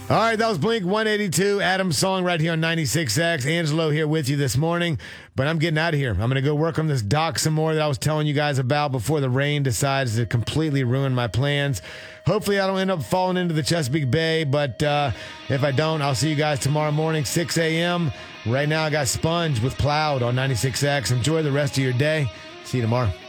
All right, that was Blink 182, Adam's song right here on 96X. Angelo here with you this morning, but I'm getting out of here. I'm going to go work on this dock some more that I was telling you guys about before the rain decides to completely ruin my plans. Hopefully I don't end up falling into the Chesapeake Bay, but if I don't, I'll see you guys tomorrow morning, 6 a.m. Right now I got Sponge with Plowed on 96X. Enjoy the rest of your day. See you tomorrow.